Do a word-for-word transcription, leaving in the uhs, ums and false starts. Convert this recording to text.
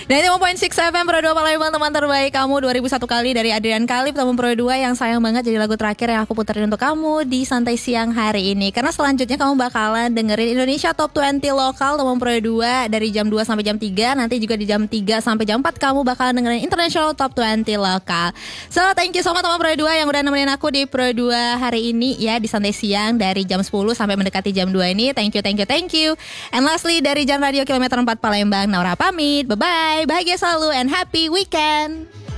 sembilan puluh lima koma enam F M Pro dua Palembang, teman terbaik kamu dua ribu satu kali dari Adrian Kalib, teman Pro dua yang sayang banget jadi lagu terakhir yang aku puterin untuk kamu di Santai Siang hari ini. Karena selanjutnya kamu bakalan dengerin Indonesia Top dua puluh lokal teman Pro dua dari jam dua sampai jam tiga. Nanti juga di jam tiga sampai jam empat kamu bakalan dengerin International Top dua puluh lokal. So thank you so much teman Pro dua yang udah nemenin aku di Pro dua hari ini ya, di Santai Siang dari jam sepuluh sampai mendekati jam dua ini. Thank you, thank you, thank you. And lastly dari Jan Radio Kilometer empat Palembang, Naura pamit. Bye bye. Bahagia selalu and happy weekend.